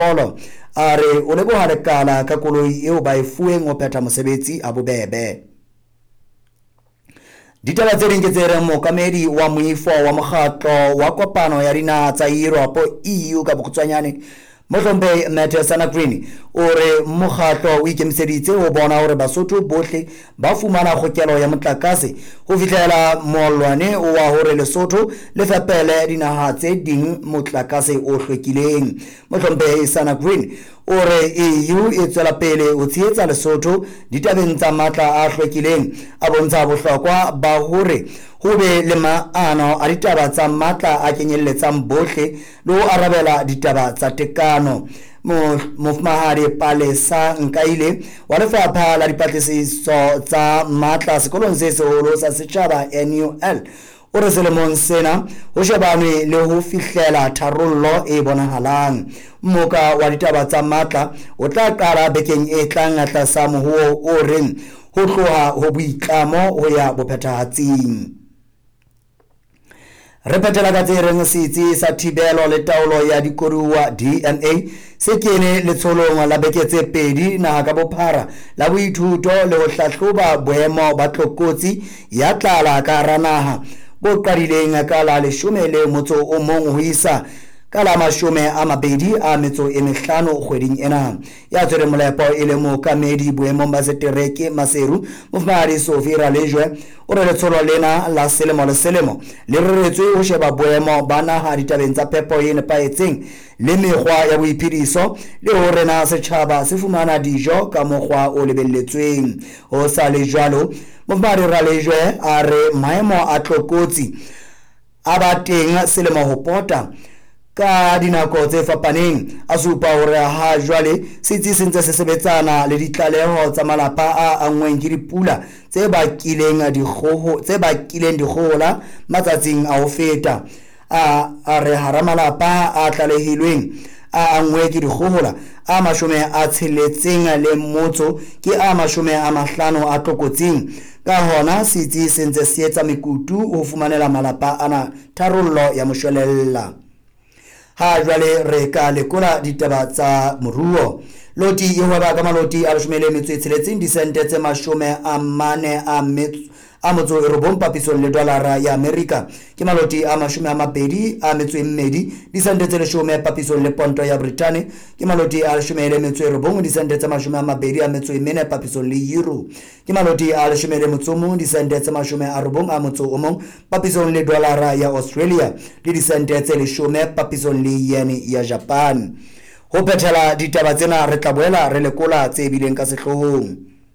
Polo a re o leboha lekala ka koloi eo ba e fuweng ho phetha mosebetsi a bobebe. Ditaba tse ding ke tse reng mookamedi wa moifo wa mokgatlo wa kopano ya dinaha tsa Europe EU ka bokgutshwanyane Mohlomphehi Mathias Green o re mokgatlo o ikemiseditse ho bona hore Basotho bohle ba fumana kgokelo ya motlakase ho fihlela mollwane wa hore Lesotho le fepele dinaha tse ding motlakase o hlwekileng. Mohlomphehi Green o re EU e tswela pele ho tshehetsa Lesotho ditabeng tsa matla a hlwekileng a bontsha bohlokwa ba hore ho be le maano a ditaba tsa matla a kenyelletsang bohle le ho arabela ditaba tsa tekano. Mofumahadi Palesa Nkaile wa lefapha la dipatlisiso tsa matla sekolong se seholo sa setjhaba NUL o re selemong sena ho shebanwe le ho fihlela tharollo e bonahalang. Mmoka wa ditaba tsa matla o tla qala bekeng e tlang tlasa mohuo o reng ho tloha ho boitlamo ho ya bophethahatsing. Re phetela ka tse reng setsi sa thibelo le taolo ya dikoruwa DNA se kene letsholong la beke tse pedi naha ka bophara la boithuto le ho hlahloba boemo ba tlokotsi ya tlala ka hara naha bo qadileng ka la 11 ho isa ka la 25 kgweding ena. Ya tswere molepo e le mookamedi boemong ba setereke Maseru Mofumahadi Sophie Ralejwe o re letsholo lena la selemo le selemo le reretswe ho sheba boemo ba naha ditabeng tsa phepo e nepahetseng le mekgwa ya boiphediso le ho rena setjhaba se fumana dijo ka mokgwa o lebelletsweng. Ho sa le jwalo Mofumahadi Ralejwe a re maemo a tlokotsi a ba teng selemo ho pota ka dinako tse fapaneng a supa hore ha jwale setsi se ntse se sebetsana le ditlaleho tsa malapa a angweng ke dipula tse bakileng dikgohola matsatsing a ho feta. A re hara malapa a tlalehilweng a angwe ke dikgohola a 61 ke a 50 a tlokotsing. Ka hona setsi se ntse se etsa mekutu ho fumanela malapa ana tharollo ya moshwelella. Ha jwale re ka lekola ditaba tsa moruo. Loti e hweba ka maloti a 16 disente tse 40 papisong le dolara ya Amerika ke maloti a 22 disente tse 10 papisong le ponto ya Britane ke maloti a 19 disente tse 24 papisong le euro ke maloti a 11 disente tse 91 papisong le dolara ya Australia le disente tse 10 papisong le yen ya Japan. Ho phethela ditaba tsena re tla boela re lekola tse bileng ka sehlohong.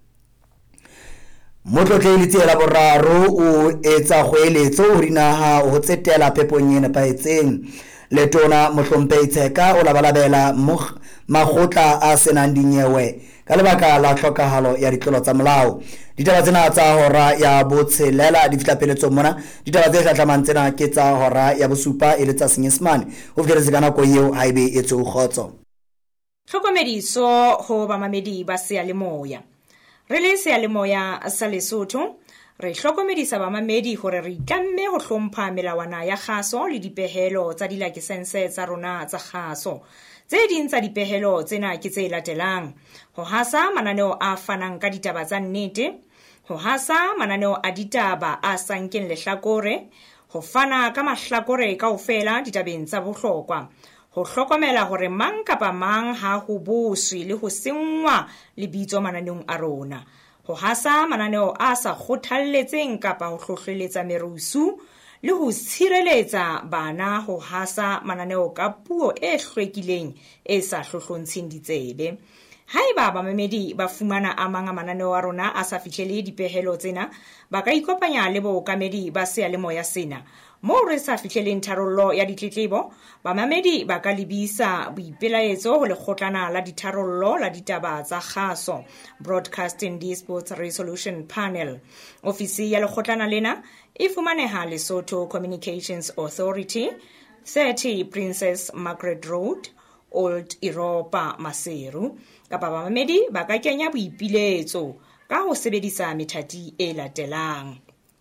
Motlotlehi tse la boraro o etsa kgoeletso ho dinaha ho tsetela phepong e nepahetseng. Letona Mohlomphehi Tsheka o labalabela makgotla a senang dinyewe ka lebaka la tlhokahalo ya ditlolo tsa molao. Ditaba tsena tsa hora ya botshelela di fihla peletsong mona. Ditaba tse hlahlamang tsena ke tsa hora ya bosupa e le tsa Senyesemane ho fihlelletse ka nako eo haebe e tse o kgotso. Tlhokomediso ho bamamedi ba seyalemoya. Re le seyalemoya sa Lesotho re hlokomedisa bamamedi hore re itlamme ho hlompha melawana ya kgaso le dipehelo tsa dilakesense tsa rona tsa kgaso. Tse ding tsa dipehelo tsena ke tse latelang: ho hasa mananeo a fanang ka ditaba tsa nnete, ho hasa mananeo a ditaba a sankeng lehlakore, ho fana ka mahlakore kaofela ditabeng tsa bohlokwa, ho hlokomela hore mang kapa mang ha ho boswe le ho sengwa lebitso mananeong a rona, ho hasa mananeo a sa kgothalletseng kapa ho hlohleletsa merusu, le ho tshireletsa bana ho hasa mananeo ka puo e hlwekileng e sa hlohlontsheng ditsebe. Haeba bamamedi ba fumana a mang a mananeo a rona a sa fihlele dipehelo tsena, ba ka ikopanya le bookamedi ba seyalemoya sena. Moo re sa fihleleng tharollo ya ditletlebo, bamamedi ba ka lebisa boipelaetso ho lekgotlana la ditharollo la ditaba tsa kgaso, Broadcasting Disputes Resolution Panel. Ofisi ya lekgotlana lena e fumaneha Lesotho Communications Authority, 30 Princess Margaret Road, Old Europa, Maseru. Kapa bamamedi ba ka kenya boipiletso ka ho sebedisa methati e latelang: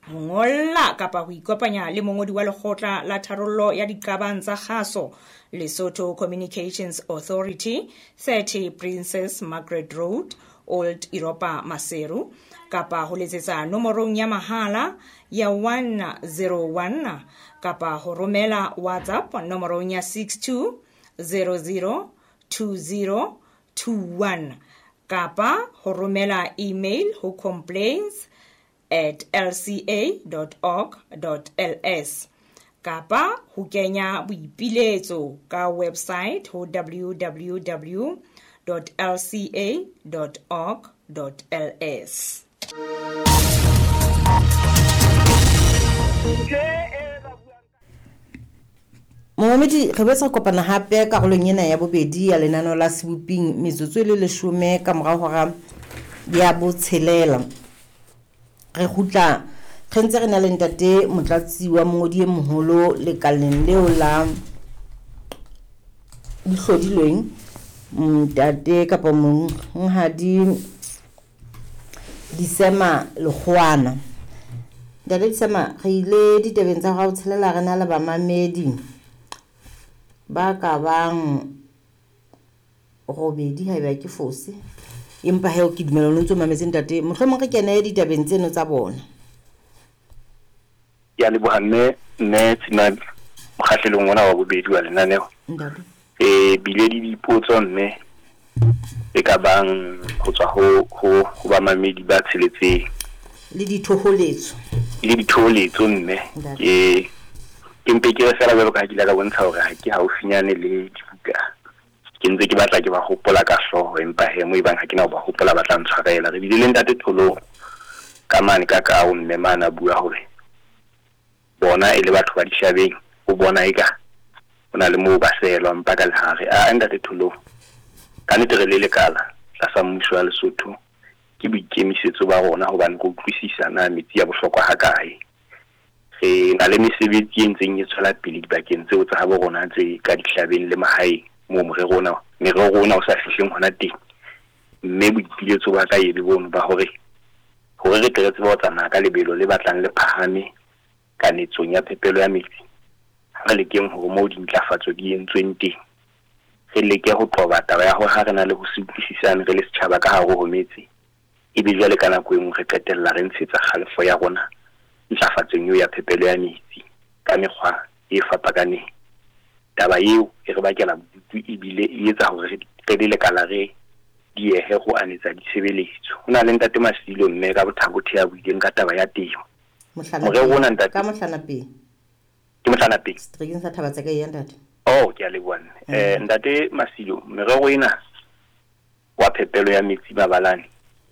ho ngolla kapa ho ikopanya le mongodi wa lekgotla la tharollo ya diqabang tsa kgaso Lesotho Communications Authority, 30 Princess Margaret Road, Old Europa Maseru, kapa ho letsetsa nomorong ya mahala ya 101 kapa ho romela WhatsApp nomorong ya 62002021 kapa ho romela email ho complaints@lca.org.ls kapa ho kenya boipiletso ka website ho www.lca.org.ls. Momedi re betsa kopana hape karolong ena ya bobedi ya lenaneo la seboping metsotso le 10 ka morao hora ya botshelela. Re gutla re ntse re na le ntate motlatsi wa mongodi e moholo lekaleng leo la dihlodilweng ntate kapa monghadi Disema Lekgoana. Ntate Disema re ile ditabeng tsa go tshelela re na le bamamedi ba ka bang robedi haeba ke fose empa heo ke dumela lo ntse mametseng ntate mohlomong re kene ditabeng tseno tsa bona. Ya le bohanne ne tsina mokgahlelong ona wa bobedi wa lenaneo Ntate bile di dipotso mme e ka bang go tswa go ba mamedi ba tsheletseng le dithoholetso mme ke mpe ke fela ba ka dila ka bontsha hore ha ke haufinyane le dibuka ke ntse ke batla ke ba hopola ka hloho empa he mo ibang ha ke na ba hopola ba tla ntshwarela re bile le ntate Tholo ka mane ka o mme mana bua hore bona ile batho ba dishabeng o bona eka ona le mo ba selwa mpa ka lehare a ntate Tholo ka ntle le lekala tla sa mmuso wa Lesotho ke boikemisetso ba rona hobane go utlwisisa na metsi ya bohlokwa ha kae re na le mesebetsi e ntseng e tswela pele dibakeng tseo tsa habo rona tse ka dihlabeng le mahaeng mo morero rona o sa fihleng hona teng mme boipiletso ba ka e le bono ba hore re tle re tseba ho tsamaya ka lebelo le batlang le phahame kanetsong ya phepelo ya metsi ha le keng hore mo dintlafatso di entsweng teng re leke ho qoba taba ya hore ha re na le ho se utlwisisane re le setjhaba ka hare ho metsi e be jwale ka nako e nngwe re qetella re ntshetsa kgalefo ya rona ntlafatsong eo ya phepelo ya metsi ka mekgwa e fapakaneng. Taba eo e re bakela bodutu ebile e etsa hore re le lekala re diehe go anetsa ditshebeletso. Ho na le ntate Masilo mme ka bothakothe ya buileng ka taba ya temo. Mohlana rona ntate ka mohlana pe ke mohlana pe streking sa thaba tsa ka ya ntate ke a le bona ntate Masilo merero ena wa phepelo ya metsi Mabalane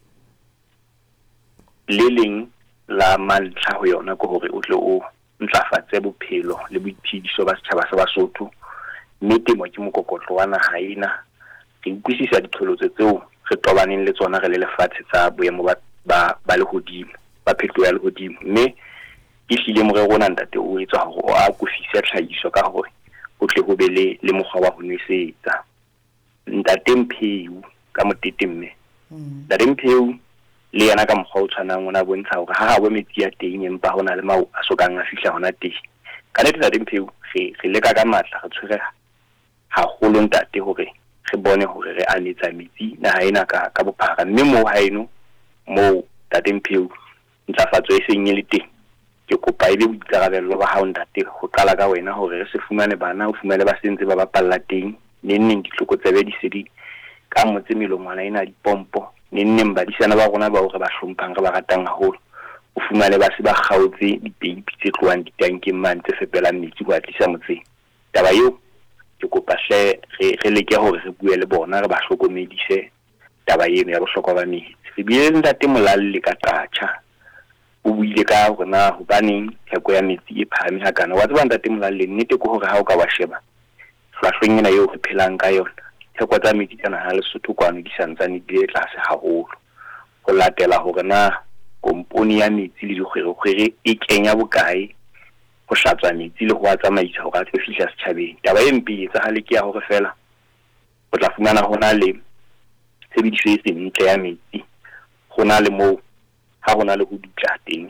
le leng la mantlha ho yona ko hore o tle o ntlafatse bophelo le boiphediso ba setjhaba sa Basotho mme temo ke mokokotlo wa naha ena re utlwisisa ditlholotso tseo re tobaneng le tsona re le lefatshe tsa boemo ba lehodimo ba phetoho ya lehodimo mme ke hlile morero ona ntate o etsa hore o a kofisa tlhahiso ka hore o tle ho be le mokgwa wa ho nwesetsa ntate Mpheu ka motete mme ntate Mpheu le yana ka mokgwa o tshwanang ona bontsha hore ha bo metsi ya teng empa hona le mau a sokang a fihla hona teng ka nete ntate Mpheu re leka ka matla re tshwere haholo ntate hore re bone hore re anetsa metsi naha ena ka bophara mme mo haeno mo ntate Mpheu ntlafatso e seng le teng ke kopa ile boikarabello ba hao ntate ho qala ka wena hore re se fumane bana o fumane ba sentse ba bapalla teng neng ditloko tsebe di se di ka motse melongwana ena dipompo neng ba disana ba rona ba hore ba hlomphang re ba ratang haholo o fumane ba se ba kgaotse dipeipi tse tloang ditankeng mane tse fepelang metsi go atlisa motseng taba eo ke kopa hle re leke hore re bue le bona re ba hlokomedise taba eno ya bohlokwa ba metsi re bile ntate Molalle ka Qacha o buile ka hore na hobaneng theko ya metsi e phahame hakana wa tseba ntate Molalle nnete ko hore ha o ka wa sheba hlwahlweng ena eo re phelang ka yona theko tsa metsi tsena ha Lesotho kwano di santsane di le tlase haholo go latela hore na komponi ya metsi le dikgwere e kenya bokae go hlatswa metsi le go a tsamaisa hore a tse fihla setjhabeng taba e mpe etsa hale ke ya hore fela o tla fumana hona le tshebediso e sentle ya metsi hona le mo ha hona le go dutla teng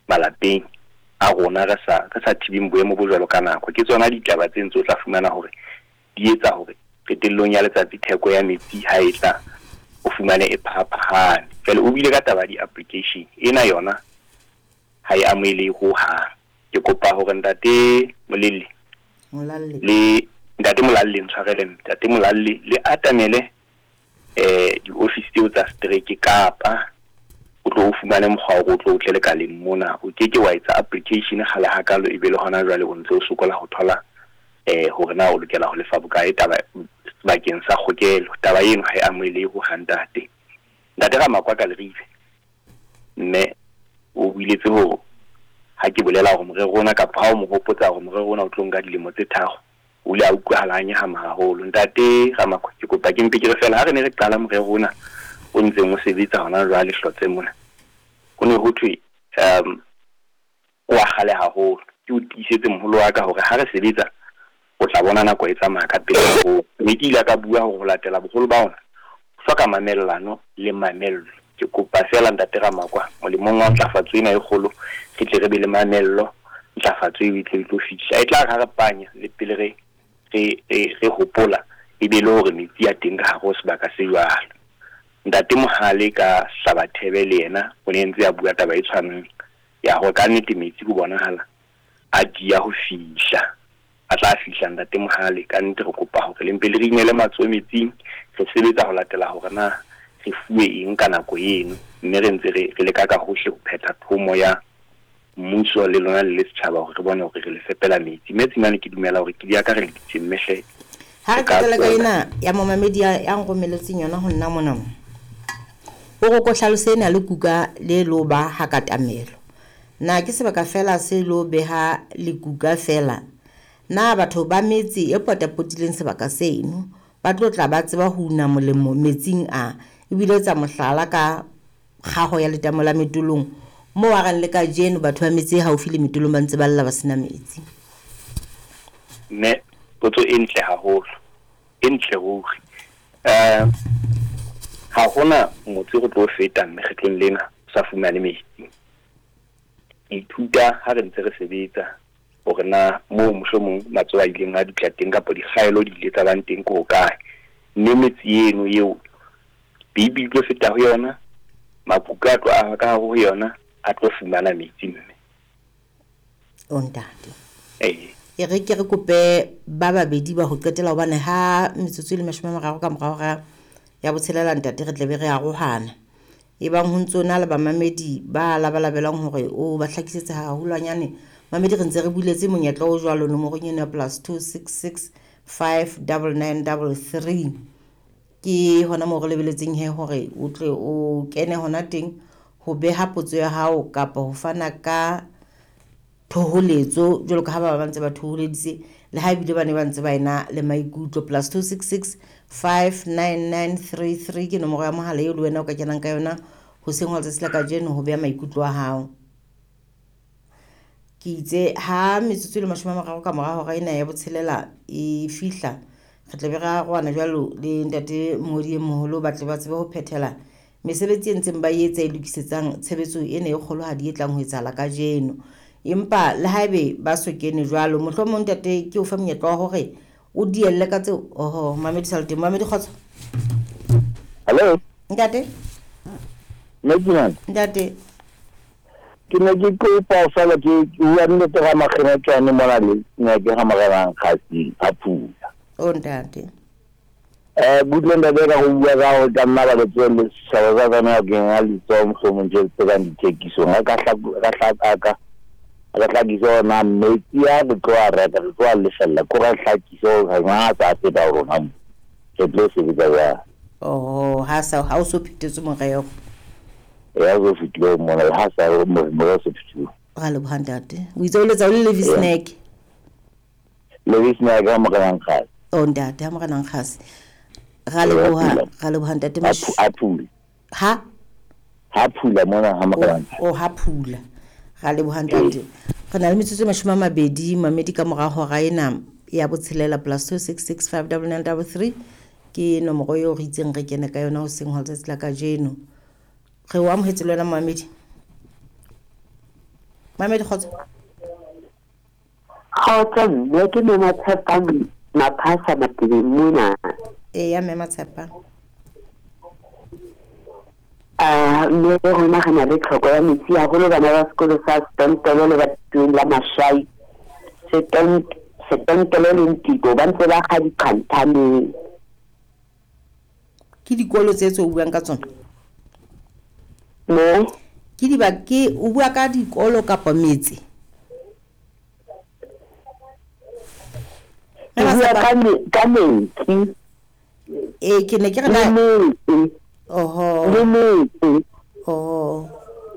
malapeng a rona re sa thibeng boemo bo jwalo ka nako. Ke tsona ditaba tse ntse o tla fumana hore di etsa hore qetellong ya letsatsi theko ya metsi ha e tla o fumane e phaphahane. Jwale o bile ka taba di-application ena yona ha e amohele ho hang. Ke kopa hore ntate Molelle le ntate Molalle ntshwarele ntate Molalle le atamele di-office tseo tsa strike Kapa o tlo o fumane mokgwa o tlo o tle lekaleng mona o keke wa etsa application gale hakalo e be le hona jwale o ntse o sokola ho thola hore na o lokela ho lefa bokae taba bakeng sa kgokelo. Taba eno ha e amohele ho hantate ga makwa ka lerive mme o builetse hore ha ke bolela hore morero rona kapa ha o mo hopotsa hore morero rona o tlo nka dilemo tse 3 o le a utlwahalanya ha mahaholo. Ntate ga makwa ke kopa ke mpe ke re fela ha re ne re qala morero rona o ntse mo sebetsa hona jwale hlotse mona ho ne ho thwe o a gale haholo ke o tiisetse moholo wa ka hore ha re sebetsa o tla bona nako e tsamaya ka pele ho mme ke ile ka bua hore ho latela bogolo ba ona hloka mamellano le mamello. Ke kopa fela ntate ga makwa molemong wa ntlafatso ena e kgolo ke tle re be le mamello ntlafatso e tle tlo fihla e tla re panya le pele re hopola e be le hore metsi a teng ka go sebaka se jwalo. Ntate Mohale ka Hlabathebe le yena o ne ntse a bua taba e tshwanang ya ho ka nnete metsi go bonahala a dia ho fihla a tla fihla ntate Mohale ka nnete re kopa hore le mpe le re inele matsoho metsing re sebetsa ho latela hore na re fuwe eng ka nako eno mme re ntse re le ka hohle ho phetha thomo ya mmuso le lona le setjhaba hore re bone hore re le fepela metsi. Metsimane ke dumela hore ke di aka re ditse mmehle ha re qetela ka ena ya momamedi ya ngomeletseng yona ho nna mona o go hlalosena le kuka le loba ha katamelo na ke sebaka fela se lo beha le kuka fela na batho ba metsi e potapotileng sebaka seno ba tlo tla ba tseba ho una molemo metsing a ebile tsa mohlala ka kgaho ya letamo la metulong mo wa gan le ka jeno batho ba metsi haufi le metulong ba ntse ba lla ba sena metsi ne potso e ntle haholo e ntle ruri ha hona motse go tlo feta mekgetlong lena sa fumane metsi ithuta ha re ntse re sebetsa hore na mo mohlomong matsoa a ileng a dutla teng kapa dikgaelo di ile tsa bang teng ko kae mme metsi eno eo bibi tlo feta ho yona mabuka tlo a ka ho yona a tlo fumana metsi mme o ntate e re ke re kope ba babedi ba ho qetela hobane ha metsotso le 30 ka morao ga ya botshelela ntate re tle be re a rohana e bang ho ntsona le ba mamedi ba labalabelang hore o ba hlakisetse hahulwanyane mamedi re ntse re buletse monyetla o jwalo nomoro nyene ya +266 59933 ke hona mo re lebeletseng he hore o tle o kene hona teng ho beha potso ya hao kapa ho fana ka thoholetso jwalo ka ha ba ntse ba thoholeditse le ha bile ba ne ba ntse ba ena le maikutlo +266 59933 ke nomoro ya mohala eo le wena o ka kenang ka yona ho seng ho tsa ka jeno ho beha maikutlo a hao ke itse ha metsotso le 30 ka morao ga ena ya botshelela e fihla re tle be ra gwana jwalo le ntate Modie moholo ba tle ba tsebe ho phethela mesebetsi e ntseng ba etsa e lokisetsang tshebetso ene e kgolo ha di etlang ho etsala ka jeno empa le haebe ba so kene jwalo mohlomong ntate ke o fa monyetla wa hore o dielle ka tseo mamedi salte mamedi khotsa hello ntate ntate ke ne ke kopa fela ke bua nnete ga magena tsane mona le ne ke ga magalang khasi a pula o ntate budle nda bega go bua ga o ka nna ba le tsele sa ba ga na ke nga le tso mo nje tsa di tekiso nga ka giso na metsi ya go tloa reka go tloa le fela go ra hlakiso ga nga tsa se ba rona ke tle se bitsa ya ha o so phitetse mo ga yo ya go fitlo mo la ha sa mo so phitlo ga le bhandate o itse o le tsa o le levi snack ga mo ga nka o ntate ha mo ga nang khasi ga le bhandate a phula ha phula mona ha mo ga ha phula ga le bhandate re na le metsotso 20 mamedi ka moga ho ga ena ya botshelela +266 59933 ke nomoro yo re itseng re kene ka yona ho seng ho tsetsa ka jeno re wa mohetse lona mamedi Mamedi khotsa. Kgotsa mme ke Mema Tshepa Maphasa Matebeng mona. Ya Mema Tshepa. Mme rona re na le tlhoko ya metsi haholo bana ba sekolo sa Stontolo le batho la Mashai. Stontolo le Ntiko ba ntse ba ga diqhanthaneng. Ke dikolo tse o buang ka tsona? Mo ke o bua ka dikolo kapa metsi? bua ka metsi. Ke ne ke re na metsi. Oho. Metsi. Oh.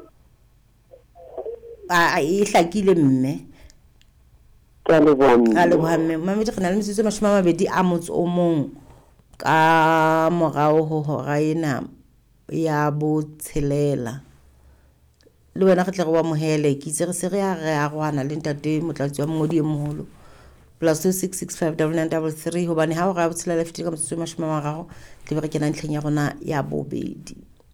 E hlakile mme. Ka le bona. Ka le bohamme Mamedi re na le metsotso 20 a motso o mong ka morao ho hora ena ya botshelela. Le wena re tle re wa mohele ke itse re se re a rwana le ntate motlatsi wa mongodi e moholo +2665 9933 hobane ha o ra botshelela fitile ka metsotso 30 le be re kena ntlheng ya rona ya bobedi.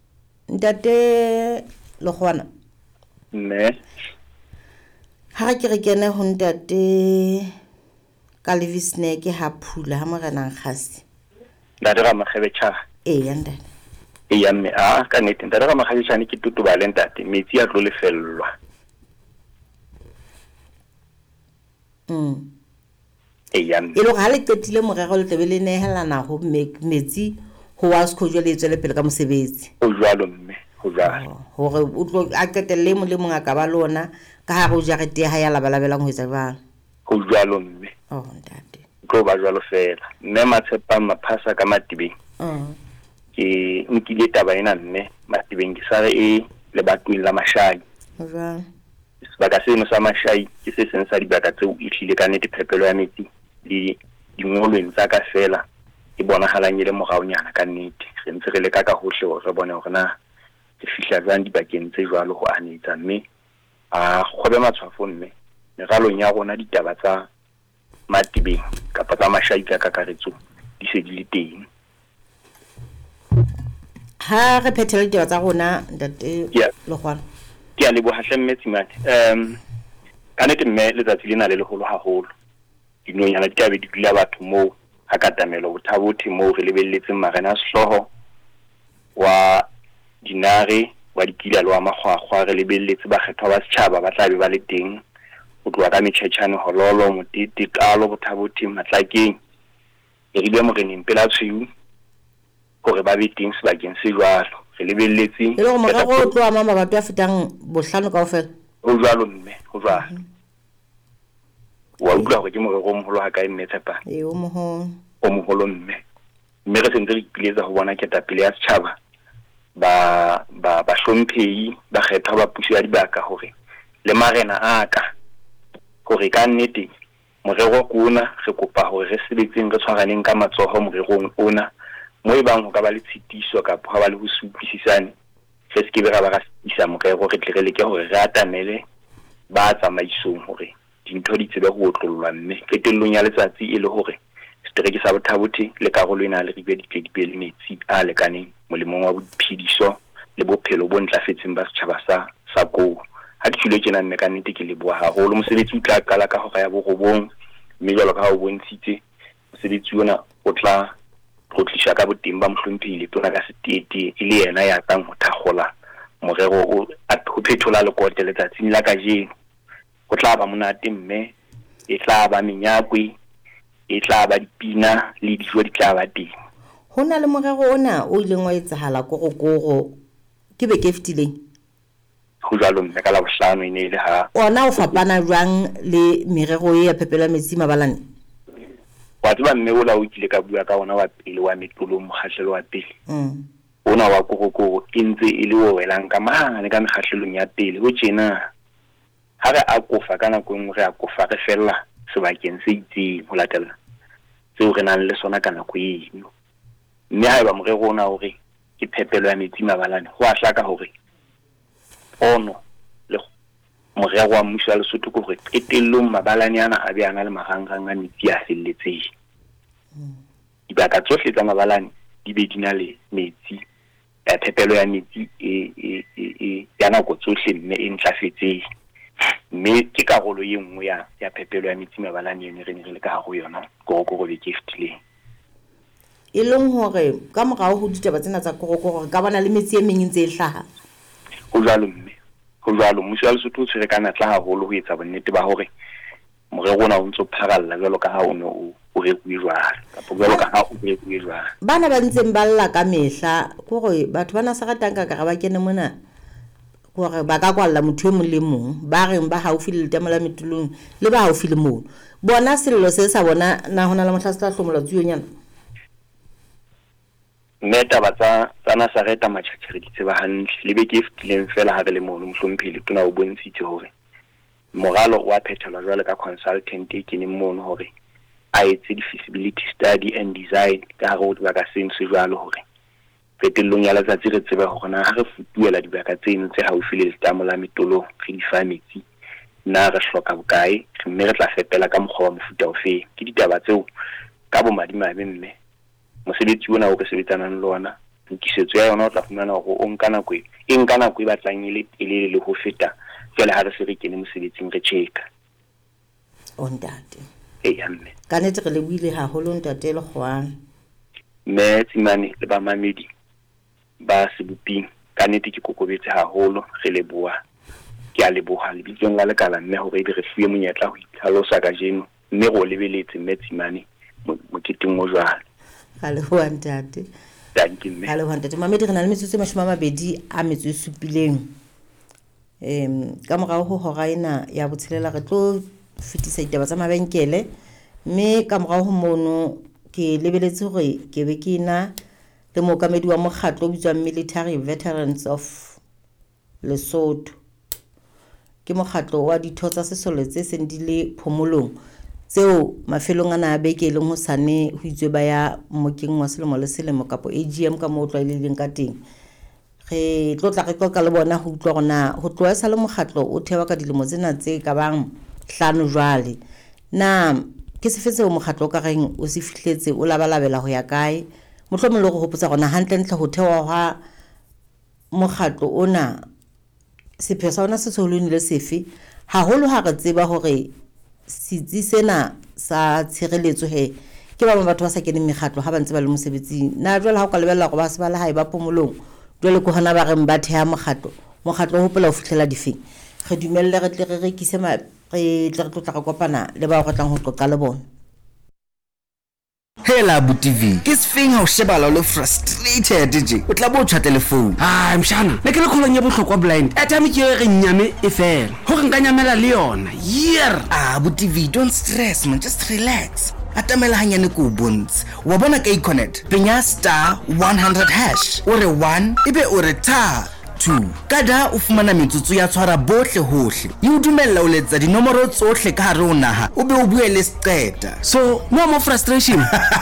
Ntate Legwana mme ha ke re kene ho ntate ka Levisne ke ha phula ha morena Nkgasi ntate ga Makgebetjha ya ntate ya mme ka nete ntate ga Makgebetjha ne ke tutubale ntate metsi a tlo lefellwa ya mme lo ga le qetile morero le tebe le nehelana ho metsi ho wa skojwa le tswele pele ka mosebetsi o jwalo mme ho jwalo hore o tlo a qetelle mo le mong a ka ba lona ka ha go jarete ya ya labalabelang ho etsa jwang ho jwalo mme ntate go ba jwalo fela mme Matshepa Maphasa ka Matebeng ke nkile taba ena mme Matebeng ke sare le batweng la Mashai jwang sebaka seno sa Mashai ke se seng sa dibaka tseo e hlile ka nete phepelo ya metsi le dingolweng tsa ka fela e bonahalang le moraonyana ka nnete re ntse re le ka hohle hore re bone hore na ke fihla jwang dibakeng tse jwalo ho anetsa mme kgobe matshwafo mme meralong ya rona ditaba tsa Matebeng kapa tsa Mashai ka kakaretso di se di le teng ha re phethela ditaba tsa rona ntate Legwana ke a leboha metsi mate ka nnete mme letsatsi lena le leholo haholo dinonyana di tabe di dula batho moo ha katamelo bothabothi moo re lebelletseng marena a sehloho wa dinare wa dikila le wa makgwakgwa re lebelletse ba kgethwa ba setjhaba ba tla be ba le teng ho tloha ka metjhetjhane hololo motete qalo bothabothi matlakeng e rile moreneng pela tshweu hore ba be teng sebakeng se jwalo re lebelletse le go morero o tloa mama batho a fetang bohlano kaofela ho jwalo mme ho jwalo wa utlwa hore ke morero o moholo ha kae mme Tshepa o moholo mme re sentse re ipiletsa ho bona ketapele ya setjhaba ba hlomphehi ba kgethwa ba puso ya dibaka hore le marena aka hore ka nnete morero ke ona re kopa hore re sebetseng re tshwaraneng ka matsoho morerong ona mo ebang ho ka ba le tshitiso kapa ha ba le ho supisisane re se ke be ra ba isa morero re tle re leke hore re atamele ba tsamaisong hore dintho di tsebe ho tlollwa mme qetellong ya letsatsi e le hore setereke sa bothabothi le karolo ena le ribe di le metsi a lekaneng molemong wa bophediso le bophelo bo ntlafetseng ba setjhaba sa Koo ha ke tshile tjena mme ka nnete ke leboha haholo mosebetsi o tla qala ka hora ya borobong mme jwalo ka ha o bontshitse mosebetsi ona o tla tlotlisha ka boteng ba mohlompheile tona ka setete e le yena ya tlang ho thakgola morero o phethola lekote letsatsing la kajeno ho tla ba monate mme e tla ba menyakwe e tla ba dipina le dijo di tla ba teng ho na le morero ona o ileng wa etsahala korokoro ke be ke fitileng ho jalo mme ka la bohlano ene ile ha ona o fapana jwang le merero ya phepelo metsi mabalane wa tseba mme o la o kile ka bua ka ona wa pele wa metolo mokgahlelo wa pele ona wa korokoro e ntse e le o welang ka mane ka mekgahlelong ya pele ho tjena ha re a kofa ka nako engwe re a kofa re fella sebakeng se itseng ho latela tseo re nang le sona ka nako eno mme ha eba morero ona hore ke phepelo ya metsi mabalane ho a hlaka hore ono le morero wa mmuso wa Lesotho ke hore qetellong mabalane ana a be ana le marangrang a metsi a felletseng dibaka tsohle tsa mabalane di be di na le metsi ya phepelo ya metsi ya nako tsohle mme e ntlafetseng mme ke karolo e nngwe ya phepelo ya metsi mabalane yone re ne re le ka haro yona korokoro be ke fetileng e leng hore ka morao ho ditaba tsena tsa korokoro ka bona le metsi e meng ntse e hlaha go jalo mme go jalo mmuso wa Lesotho o tshwere ka natla haholo ho etsa bonnete ba hore morero ona o ntse pharalla jalo ka ha o ne o rekuwe jwalo kapo jalo ka ha o rekuwe jwalo bana ba ntseng ba lla ka mehla gore batho bana sa ratang ka ba kene mona gore ba ka kwalla motho e mong le mong ba reng ba haufi le letamo la metulong le ba haufi le mono bona sello se sa bona na hona la mohla se tla hlomola tsiyonyana meta ba tsana sa reta matšhatšhere di tseba hantle le be ke fetileng fela ha re le mono mohlomphile tona o bontshitse hore moralo wa phethelwa jwale ka consultant e keneng mono hore a etse di-feasibility study and design ka hare ho dibaka seno se jwalo hore qetellong ya letsatsi re tsebe hore na ha re futuela dibaka tseno tse haufi le letamo la metolong re di fa metsi na re hloka bokae mme re tla fepela ka mokgwa wa mofuta ofeng ke ditaba tseo ka bomadimabe mme mosebetsi ona o re sebetsanang le ona tokisetso ya yona o tla fumana hore o nka nako e batlang e le ho feta jwale ha re se re kene mosebetsing re checka o ntate mme ka nnete re le buile haholo ntate le kgwana mme tsimane le ba mamedi ba seboping ka nnete ke kokobetse haholo re leboha ke a leboha le bitsong la lekala mme hore ebe re fuwe monyetla ho itlhalosa ka jeno mme go lebeletse mme tsimane moketeng mo jwalo ga le ho ntate danke mme ga le ho ntate mamedi re na le metsotso e 27 ka morao ho hora ena ya botshelela re tlo fetisa ditaba tsa mabenkele mme ka morao ho mono ke lebeletse hore ke be ke na le mookamedi wa mokgatlo o bitswang Military Veterans of Lesotho ke mokgatlo wa ditho tsa sesole tse seng di le phomolong tseo mafelong ana a beke leng ho sane ho itswe ba ya mokeng wa selemo le selemo kapo AGM ka moo tlwaeleng ka teng re tlotla re qoqa le bona ho utlwa gona ho tloa sa le mokgatlo o thewa ka dilemo tsena tse ka bang 5 jwale na ke se fetse mokgatlo ka reng o se fihletse o labalabela ho ya kae mohlomong le go hopotsa gona hantle ntle ho thewa ha mokgatlo ona sepheo sa ona se solone le sefe haholo ha re tseba hore setsi sena sa tshireletso he ke ba batho ba sa keneng mekgatlo ha ba ntse ba le mosebetsing na jwale ha o ka lebella go ba se ba le hae ba pomolong jwale ko hana ba reng ba theha mokgatlo ho pela ho fihlela difeng re dumelle re tle re rekise re tle re tlotla re kopana le ba go tlang ho qoqa le bona Hela Abu TV ke sefeng ha o shebala lo frustrated je o tla bo tshwa telephone mshana ne ke le kholong ya bohlokwa blind airtime ke re nyame e fela ho re nka nyamela le yona Abu TV don't stress man, just relax atamela hanyane ko bontsi wa bona ka iconnect penya *100# o re 1 ebe o re tar 2 kada o fumana metsotso ya tshwara bohle hohle e o dumella o letsa dinomoro tsohle ka hare ho naha o be o bue le seqeta so no more frustration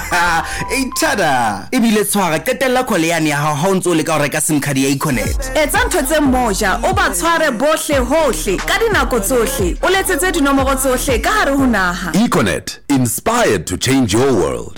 tada ebile tshwara qetella call yani ya ha o ntse le ka o reka sim card ya iconnect etsa ntho tse moja o ba tshware bohle hohle ka dinako tsohle o letsetse dinomoro tsohle ka hare ho naha Econet, inspired to change your world.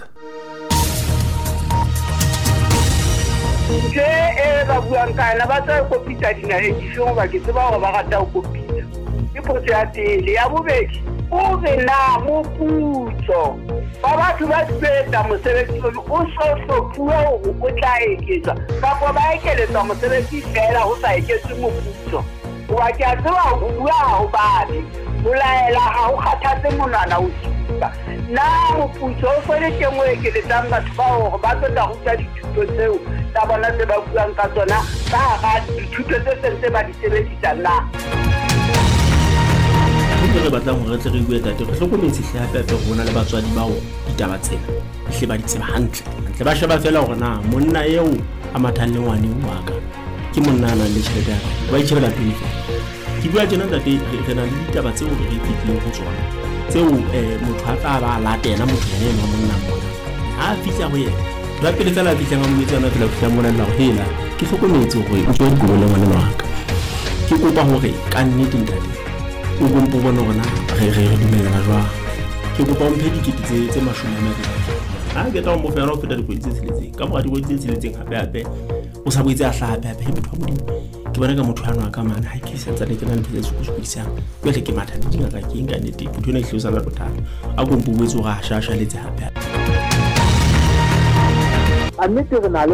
ba buang kana ba tsa kopisa dina e difeng ba ke tseba gore ba rata go kopisa ke potso ya pele ya bobedi o be na moputso ba batho ba tseta mosebetsi o so hlophuwa gore o tla eketswa kapo ba ekeletsa mosebetsi fela ho sa eketswe moputso wa ke a tseba go bua ho bane bolaela ha o kgathatse monwana o supa na moputso o fele teng o ekeletsang batho ba gore ba tsota go tsa dithuto tseo tsa bona tse ba buang ka tsona ka ga dithuto tse sentse ba di sebedisa na re batlang hore re tle re bue tate re hlokometse hape go bona le batswadi bao ditaba tsena hle ba di tseba hantle ba sheba fela hore na monna eo a mathang le ngwane wa ka ke monna na le tsheda ba itshebela pele ke bua tjena tate re na le ditaba tseo re ipetleng go tsona tseo motho a tla ba latela motho ya yena monna mona ha fihla ho yena ba pele fela fihla ga motho yana fela fihla mona la ho hela ke hlokometse hore o tswa dikolo le ngwana wa ka ke kopa hore ka nnete ntate o bompo bona rona re dumela jwang ke kopa mphe dikete tse 20 ke tla mo fera o feta dikgwedi tse 6 ka mora dikgwedi tse 6 hape o sa boetse a hlaha hape motho wa modimo ke bona ka motho hano ka mana ha ke sentse le ke nna ntse sokodisang pele ke matha di ngaka ke nka nete ke thona ihlosa la bothata a go mpubetse go a shasha letse hape a nnete re na le